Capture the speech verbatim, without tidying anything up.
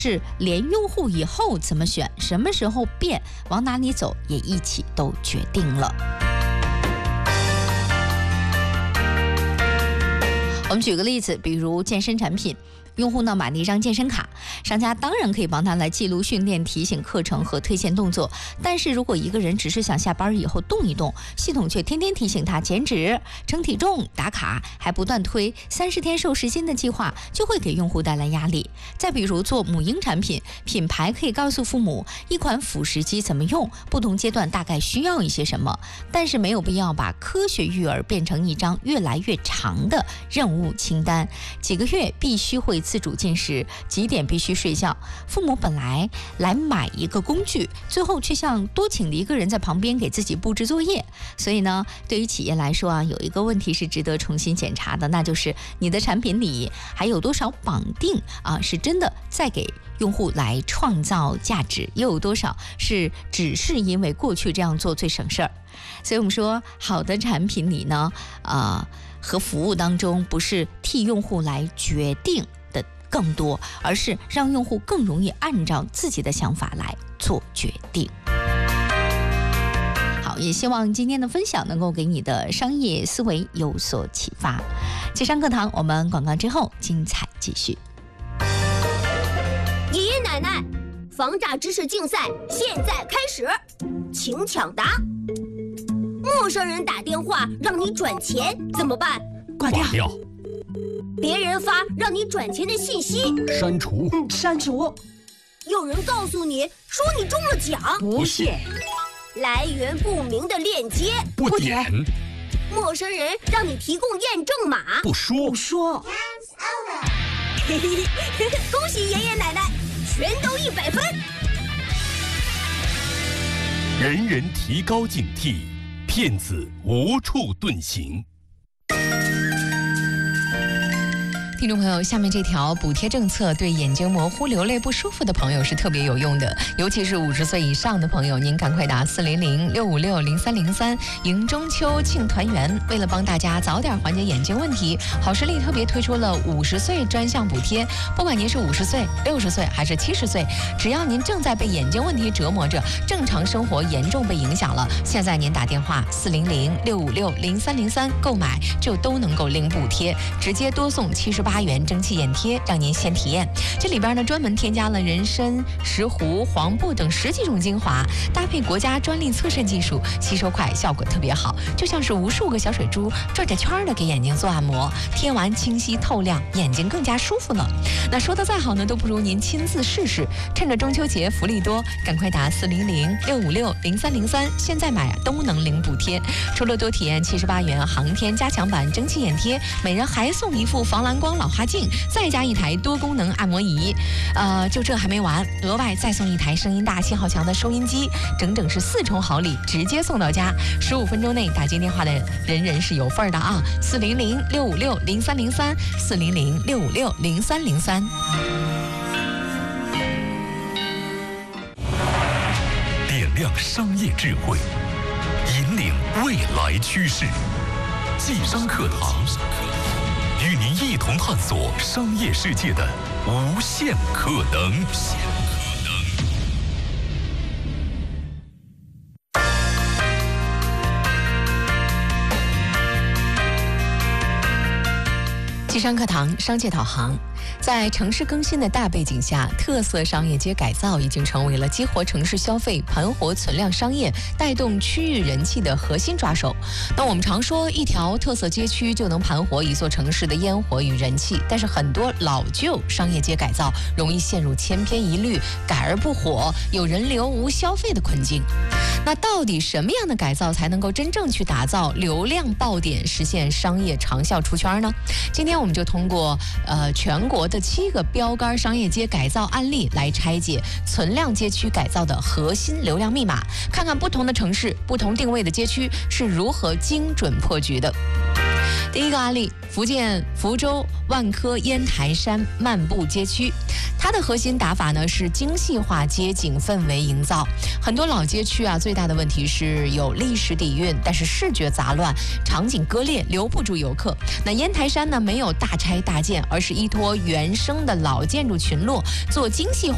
是连用户以后怎么选、什么时候变、往哪里走，也一起都决定了。我们举个例子，比如健身产品。用户呢买了一张健身卡，商家当然可以帮他来记录训练、提醒课程和推荐动作。但是如果一个人只是想下班以后动一动，系统却天天提醒他减脂、称体重、打卡，还不断推三十天瘦十斤的计划，就会给用户带来压力。再比如做母婴产品，品牌可以告诉父母一款辅食机怎么用，不同阶段大概需要一些什么，但是没有必要把科学育儿变成一张越来越长的任务清单，几个月必须会自主进食，几点必须睡觉。父母本来来买一个工具，最后却像多请了一个人在旁边给自己布置作业。所以呢，对于企业来说啊，有一个问题是值得重新检查的，那就是你的产品里还有多少绑定啊，是真的在给用户来创造价值，又有多少是只是因为过去这样做最省事儿。所以我们说，好的产品里呢，啊、呃。和服务当中不是替用户来决定的更多，而是让用户更容易按照自己的想法来做决定。好，也希望今天的分享能够给你的商业思维有所启发。智商课堂，我们广告之后精彩继续。 爷爷奶奶，防诈知识竞赛现在开始，请抢答。陌生人打电话让你转钱怎么办？ 挂掉。挂掉。 别人发让你转钱的信息， 删除。 嗯，删除。 有人告诉你说你中了奖， 不信。 来源不明的链接， 不点。 陌生人让你提供验证码， 不说。 不说。 嘿嘿嘿，恭喜爷爷奶奶，全都一百分。 人人提高警惕，骗子无处遁形。 听众朋友，下面这条补贴政策对眼睛模糊、流泪不舒服的朋友是特别有用的，尤其是五十岁以上的朋友，您赶快打四零零六五六零三零三，迎中秋庆团圆。为了帮大家早点缓解眼睛问题，好视力特别推出了五十岁专项补贴。不管您是五十岁、六十岁还是七十岁，只要您正在被眼睛问题折磨着，正常生活严重被影响了，现在您打电话四零零六五六零三零三购买，就都能够领补贴，直接多送七十八。八元蒸汽眼贴，让您先体验。这里边呢，专门添加了人参、石斛、黄布等十几种精华，搭配国家专利测试技术，吸收快，效果特别好，就像是无数个小水珠转着圈的给眼睛做按摩，贴完清晰透亮，眼睛更加舒服了。那说的再好呢，都不如您亲自试试。趁着中秋节福利多，赶快打四零零六五六零三零三，现在买都能领补贴。除了多体验七十八元航天加强版蒸汽眼贴，每人还送一副防蓝光老花镜，再加一台多功能按摩仪。呃，就这还没完，额外再送一台声音大、信号强的收音机，整整是四重好礼，直接送到家。十五分钟内打进电话的人人是有份的啊！四零零六五六零三零三，四零零六五六零三零三。 点亮商业智慧，引领未来趋势。技商课堂，与您一同探索商业世界的无限可能。 技商课堂，商界导航。在城市更新的大背景下，特色商业街改造已经成为了激活城市消费、盘活存量商业、带动区域人气的核心抓手。那我们常说，一条特色街区就能盘活一座城市的烟火与人气，但是很多老旧商业街改造容易陷入千篇一律、改而不火、有人流无消费的困境。那到底什么样的改造才能够真正去打造流量爆点，实现商业长效出圈呢？今天我们就通过呃全国的七个标杆商业街改造案例来拆解存量街区改造的核心流量密码，看看不同的城市、不同定位的街区是如何精准破局的。第一个案例，福建福州万科烟台山漫步街区，它的核心打法呢是精细化街景氛围营造。很多老街区啊，最大的问题是有历史底蕴，但是视觉杂乱，场景割裂，留不住游客。那烟台山呢，没有大拆大建，而是依托原生的老建筑群落，做精细化